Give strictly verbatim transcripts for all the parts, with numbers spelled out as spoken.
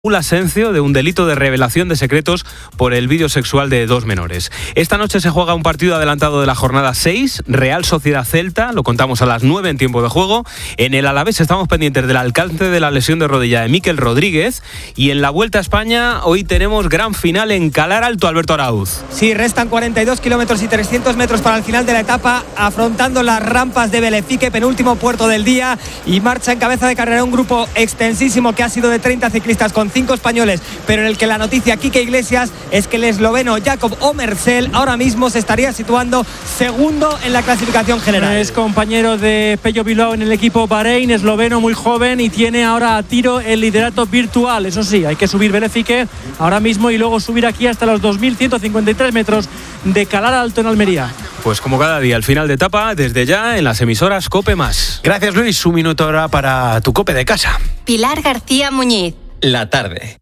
Raúl Asencio de un delito de revelación de secretos por el vídeo sexual de dos menores. Esta noche se juega un partido adelantado de la jornada seis, Real Sociedad Celta, lo contamos a las nueve en tiempo de juego. En el Alavés estamos pendientes del alcance de la lesión de rodilla de Mikel Rodríguez, y en la Vuelta a España hoy tenemos gran final en Calar Alto, Alberto Arauz. Sí, restan cuarenta y dos kilómetros y trescientos metros para el final de la etapa, afrontando las rampas de Belefique, penúltimo puerto del día, y marcha en cabeza de carrera un grupo extensísimo que ha sido de treinta ciclistas con cinco españoles, pero en el que la noticia, Quique Iglesias, es que el esloveno Jakob Omersel ahora mismo se estaría situando segundo en la clasificación general. Es compañero de Pello Bilbao en el equipo Bahrein, esloveno muy joven, y tiene ahora a tiro el liderato virtual. Eso sí, hay que subir Belefique ahora mismo y luego subir aquí hasta los dos mil ciento cincuenta y tres metros de Calar Alto en Almería. Pues como cada día, al final de etapa, desde ya en las emisoras COPE más. Gracias, Luis. Un minuto ahora para tu COPE de casa. Pilar García Muñiz. La tarde.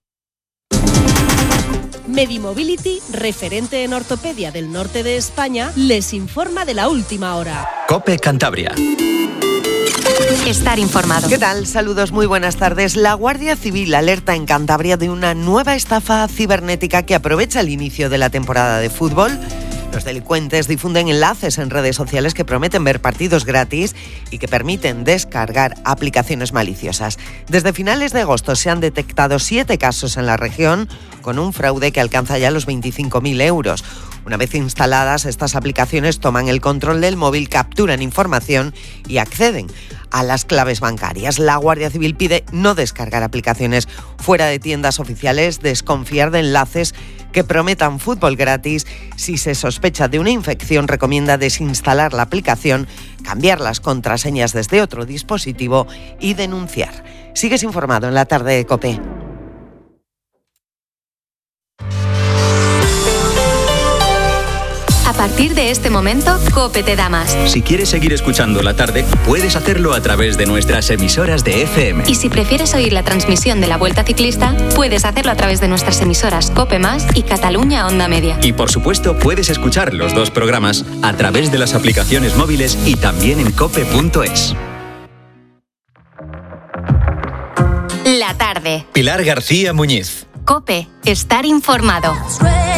Medimobility, referente en ortopedia del norte de España, les informa de la última hora. COPE Cantabria. Estar informado. ¿Qué tal? Saludos, muy buenas tardes. La Guardia Civil alerta en Cantabria de una nueva estafa cibernética que aprovecha el inicio de la temporada de fútbol. Los delincuentes difunden enlaces en redes sociales que prometen ver partidos gratis y que permiten descargar aplicaciones maliciosas. Desde finales de agosto se han detectado siete casos en la región con un fraude que alcanza ya los veinticinco mil euros. Una vez instaladas, estas aplicaciones toman el control del móvil, capturan información y acceden a las claves bancarias. La Guardia Civil pide no descargar aplicaciones fuera de tiendas oficiales, desconfiar de enlaces que prometan fútbol gratis. Si se sospecha de una infección, recomienda desinstalar la aplicación, cambiar las contraseñas desde otro dispositivo y denunciar. Sigues informado en la tarde de COPE. A partir de este momento, COPE te da más. Si quieres seguir escuchando La Tarde, puedes hacerlo a través de nuestras emisoras de F M. Y si prefieres oír la transmisión de la Vuelta Ciclista, puedes hacerlo a través de nuestras emisoras COPE Más y Cataluña Onda Media. Y por supuesto, puedes escuchar los dos programas a través de las aplicaciones móviles y también en cope punto es. La Tarde. Pilar García Muñiz. COPE. Estar informado.